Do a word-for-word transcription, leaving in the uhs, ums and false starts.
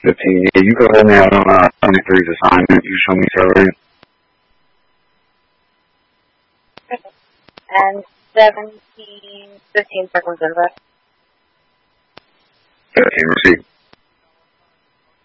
fifteen. Yeah, you can hold me out on uh, twenty-three's assignment. You show me survey. Okay. And seventeen, fifteen seconds in left. fifteen, receipt.